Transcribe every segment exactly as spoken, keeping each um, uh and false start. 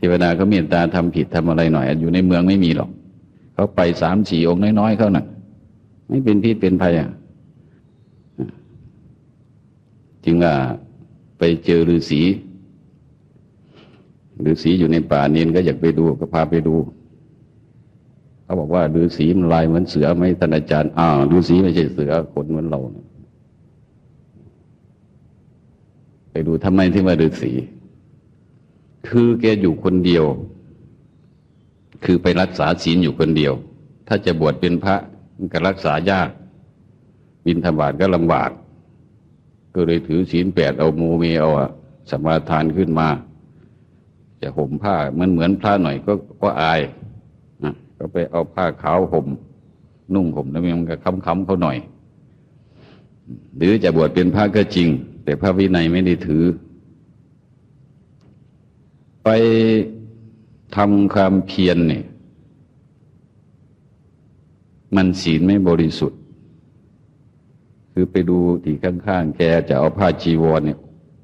ทวดาเขาเมตตาทำผิดทำอะไรหน่อยอยู่ในเมืองไม่มีหรอกเขาไปสามสี่องค์น้อยๆเขาน่ะไม่เป็นพิษเป็นภัยอ่ะจึงว่าไปเจอฤาษีฤาษีอยู่ในป่าเนนก็อยากไปดูก็พาไปดูเขาบอกว่าฤาษีมันลายเหมือนเสือไหมท่านอาจารย์อ้าวฤาษีไม่ใช่เสือคนเหมือนเราไปดูทำไมที่ว่าฤาษีคือแกอยู่คนเดียวคือไปรักษาศีลอยู่คนเดียวถ้าจะบวชเป็นพระมันก็รักษายากบิณฑบาตก็ลำบากก็เลยถือศีลแปดเอาโมเมเอาสมาทานขึ้นมาจะห่มผ้ามันเหมือนพระหน่อยก็ก็อายนะก็ไปเอาผ้าขาวห่มนุ่งห่มแล้วมันก็ค้ำๆเขาหน่อยหรือจะบวชเป็นพระก็จริงแต่พระวินัยไม่ได้ถือไปทำความเพียรเนี่ยมันศีลไม่บริสุทธิ์คือไปดูที่ข้างๆแกจะเอาผ้าจีวรเนี่ย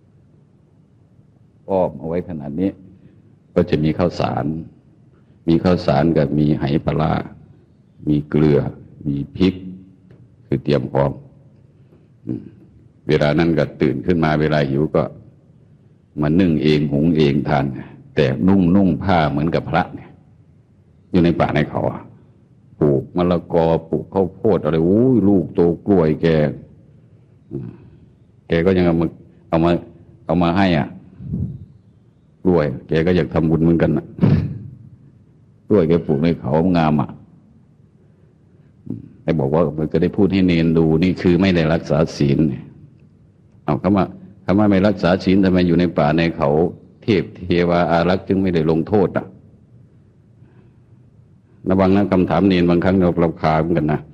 อ้อมเอาไว้ขนาดนี้ก็จะมีข้าวสารมีข้าวสารกับมีไหปลามีเกลือมีพริกคือเตรียมพร้อมเวลานั้นก็ตื่นขึ้นมาเวลาหิวก็มานึ่งเองหุงเองทานแต่นุ่งนุ่งผ้าเหมือนกับพระเนี่ยอยู่ในป่าในเขาปลูกมะละกอปลูกข้าวโพดอะไรโอ้ยลูกโตกล้วยแกแกก็ยังเอามาเอามาเอามาให้อ่ะกล้วยแกก็อยากทำบุญเหมือนกันน่ะกล้วยแกปลูกในเขางามอ่ะไอ้บอกว่ามันก็ได้พูดให้เนนดูนี่คือไม่ได้รักษาศีลเอาคำว่าคำว่าไม่รักษาศีลทำไมอยู่ในป่าในเขาเทพเทวาอารักษ์จึงไม่ได้ลงโทษอ่ะระวังนะคำถามเนนบางครั้งเราเราคาเหมือนกันนะ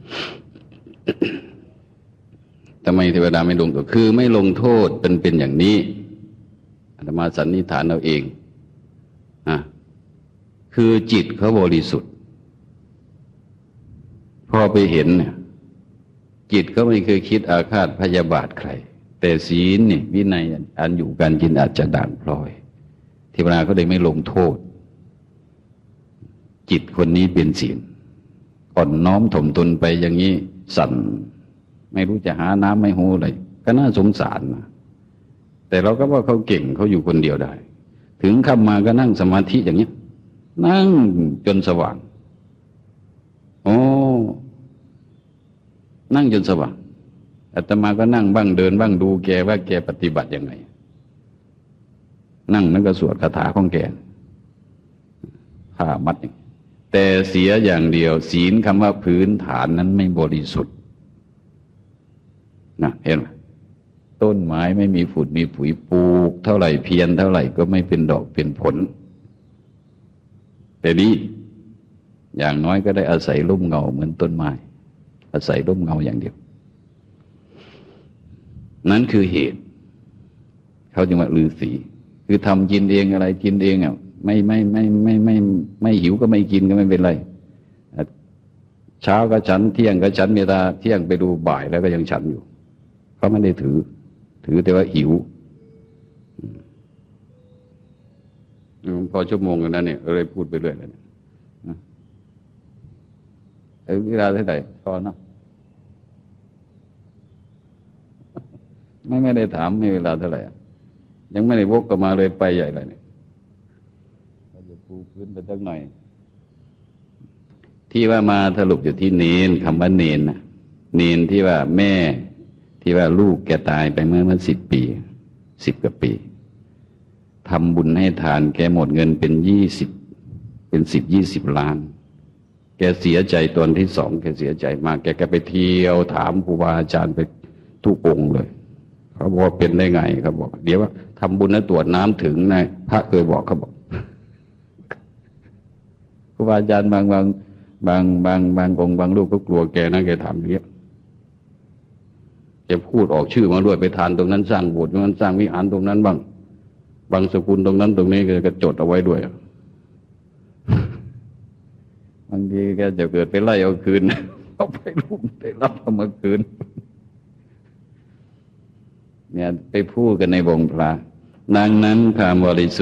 ทำไมเทวดาไม่ลงโทษคือไม่ลงโทษเป็นเป็นอย่างนี้อาตมาสันนิษฐานเอาเองอ่ะคือจิตเขาบริสุทธิ์พอไปเห็นเนี่ยจิตเขาไม่เคยคิดอาฆาตพยาบาทใครแต่ศีลเนี่ยวินัยอันอยู่การกินอาจจะด่างพร้อยเทวดาเขาเลยไม่ลงโทษจิตคนนี้เป็นศีลอ่อนน้อมถ่อมตนไปอย่างนี้สั่นไม่รู้จะหาน้ำไม่หูอะไรก็น่าสงสารนะแต่เราก็ว่าเขาเก่งเขาอยู่คนเดียวได้ถึงค่ำมาก็นั่งสมาธิอย่างนี้นั่งจนสว่างโอ้นั่งจนสว่างอาตมาก็นั่งบ้างเดินบ้างดูแกว่าแกปฏิบัติยังไงนั่งนั่นก็สวดคาถาของแกผ้ามัดอย่างแต่เสียอย่างเดียวศีลคำว่าพื้นฐานนั้นไม่บริสุทธิ์นะเห็นไหมต้นไม้ไม่มีฝุ่นมีผุยปลูกเท่าไหร่เพียรเท่าไหร่ก็ไม่เป็นดอกเป็นผลแต่นี้อย่างน้อยก็ได้อาศัยร่มเงาเหมือนต้นไม้อาศัยร่มเงาอย่างเดียวนั่นคือเหตุเขาจึงว่าฤาษีคือทำกินเองอะไรกินเองอ่ะไม่ไม่ไม่ไม่ไม่ไม่หิวก็ไม่กินก็ไม่เป็นไรเช้าก็ฉันเที่ยงก็ฉันเวลาเที่ยงไปดูบ่ายแล้วก็ยังฉันอยู่เขาไม่ได้ถือถือแต่ว่าหิวพอชั่วโมงนั้นเนี่ยเลยพูดไปเรื่อยเลยเออเวลาเท่าไหร่พอเนาะไม่ไม่ได้ถามไม่เวลาเท่าไหร่ยังไม่ได้วกกลับมาเลยไปใหญ่เลยเนี่ยเราจะปูพื้นไปสักหน่อยที่ว่ามาสรุปอยู่ที่เนนคำว่าเนนนะเนนที่ว่าแม่ที่ว่าลูกแกตายไปเมื่อเมื่อสิบปีสิบกว่าปีทำบุญให้ทานแกหมดเงินเป็นยี่สิบเป็นสิบยี่สิบล้านแกเสียใจตอนที่สองแกเสียใจมากแกก็ไปเที่ยวถามครูบาอาจารย์ไปทุกองค์เลยเขาบอกเป็นได้ไงเขาบอกเดี๋ยวว่าทำบุญแล้วตรวจน้ำถึงนะพระเคยบอกเขาบอกครูบาอาจารย์บางบางบางบางบางองค์บางลูกก็กลัวแกนะแกถามเนี้ยแกพูดออกชื่อมาด้วยไปทานตรงนั้นสร้างโบสถ์ตรงนั้นสร้างวิหารตรงนั้นบ้างบางสกุลตรงนั้นตรงนี้ก็จดเอาไว้ด้วยบางทีแกจะเกิดไปไล่เอาคืนเอาไปรูปไปรับเอามาคืนเนี่ยไปพูดกันในวงพระดังนั้นความบริสุทธิ์